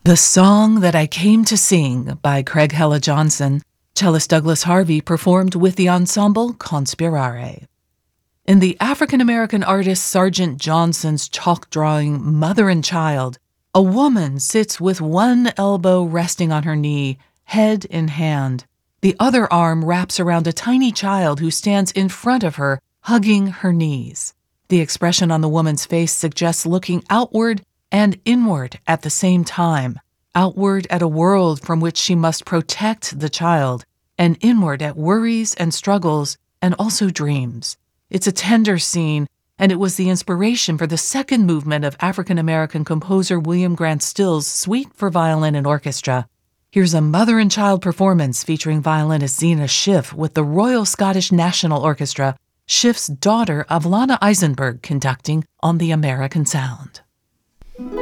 The Song That I Came to Sing by Craig Hella Johnson, cellist Douglas Harvey performed with the ensemble Conspirare. In the African-American artist Sargent Johnson's chalk drawing Mother and Child, a woman sits with one elbow resting on her knee, head in hand. The other arm wraps around a tiny child who stands in front of her, hugging her knees. The expression on the woman's face suggests looking outward and inward at the same time, outward at a world from which she must protect the child, and inward at worries and struggles and also dreams. It's a tender scene, and it was the inspiration for the second movement of African-American composer William Grant Still's Suite for Violin and Orchestra. Here's a mother and child performance featuring violinist Zena Schiff with the Royal Scottish National Orchestra, Schiff's daughter Avlana Eisenberg conducting on the American Sound.